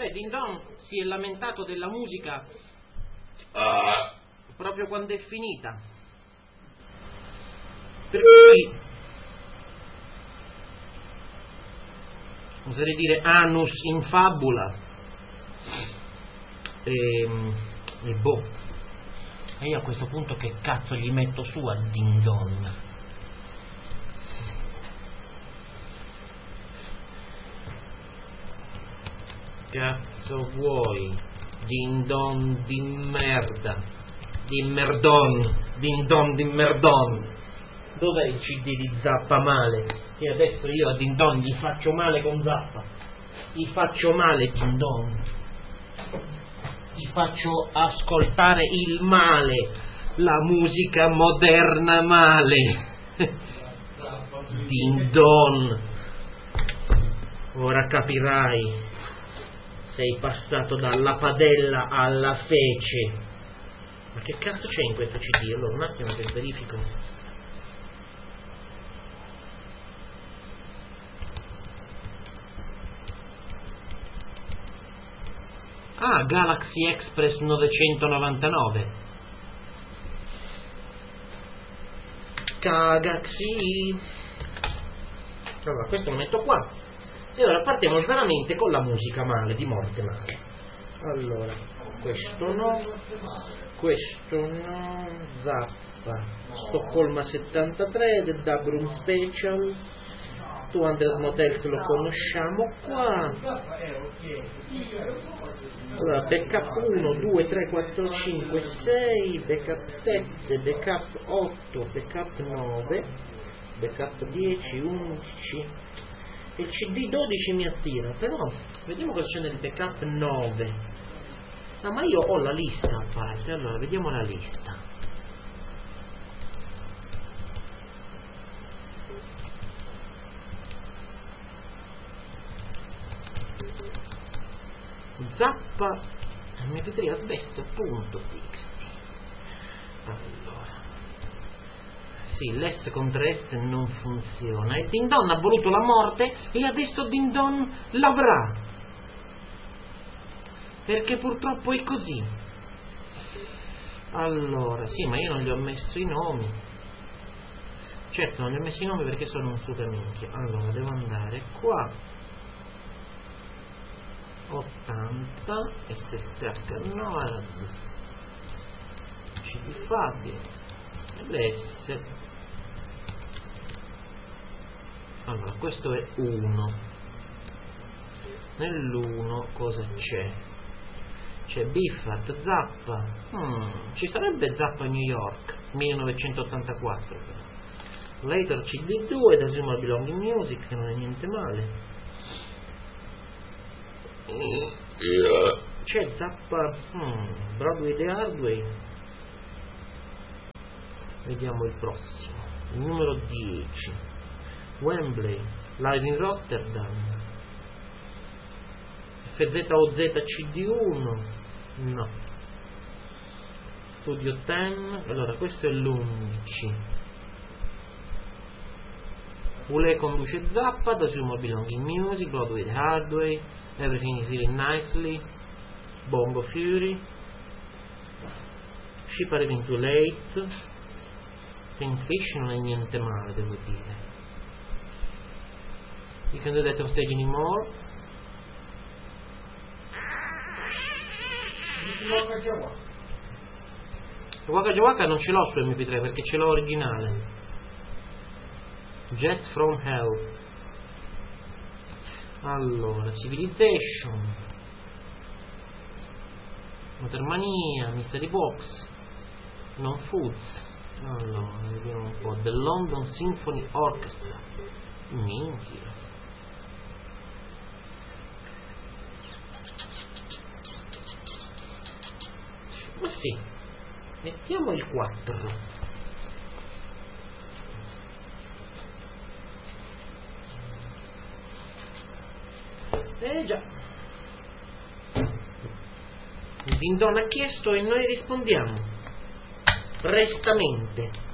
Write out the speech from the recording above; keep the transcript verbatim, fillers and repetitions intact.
Cioè, Din Don si è lamentato della musica uh, proprio quando è finita. Per cui, oserei dire, anus in fabula. E, e boh. E io a questo punto che cazzo gli metto su a Din Don? Cazzo vuoi? Din Don di merda. Di merdon. Din Don di merdon. Dov'è il C D di Zappa male? E adesso io a Din Don gli faccio male con Zappa. Gli faccio male Din Don. Gli faccio ascoltare il male. La musica moderna male. Din Don. Ora capirai. Sei passato dalla padella alla fece. Ma che cazzo c'è in questo C D? Allora un attimo che verifico. Ah, Galaxy Express novecentonovantanove. Cagaxi. Allora, questo lo metto qua. E ora partiamo veramente con la musica male, di morte male. Allora, questo no, questo no, Zappa, Stoccolma settantatré, The Dub Room Special, duecento Motels lo conosciamo qua. Allora, backup uno, due, tre, quattro, cinque, sei, backup sette, backup otto, backup nove, backup dieci, undici. Il C D dodici mi attira, però vediamo cosa c'è nel backup nove. Ah, ma io ho la lista a parte, allora vediamo la lista. Zappa M P tre asbesto.txt. Allora, sì, l'S contro S non funziona e Din Don ha voluto la morte e adesso Din Don l'avrà, perché purtroppo è così. Allora, sì, ma io non gli ho messo i nomi. Certo, non gli ho messo i nomi perché sono un super minchia. Allora, devo andare qua. ottanta S S H nove C D Fabio l'S. Allora, questo è uno. Nell'uno cosa c'è? C'è Biffat, Zappa. Hmm, ci sarebbe Zappa New York millenovecentottantaquattro però. Later C D due, da Zuma Belonging Music, che non è niente male. C'è Zappa hmm, Broadway The Hard Way. Vediamo il prossimo, il numero dieci, Wembley Live in Rotterdam. F Z O Z C D uno, no. Studio dieci. Allora, questo è l'undici. Ule conduce Zappa, da Zuma Belonging Music, Broadway The Hard Way, Everything is Healing Nicely, Bongo Fury, Ship Arriving Too Late, Pinkfish non è niente male, devo dire. You Can Do That On Stage Anymore. Waka Jawaka non ce l'ho su M P tre perché ce l'ho originale. Jet From Hell. Allora, Civilization, Motormania, Mystery Box, Non Foods. Allora, vediamo un po'. The London Symphony Orchestra. Minchia. Ma sì, mettiamo il quattro. Eh già, il Din Don ha chiesto e noi rispondiamo prestamente.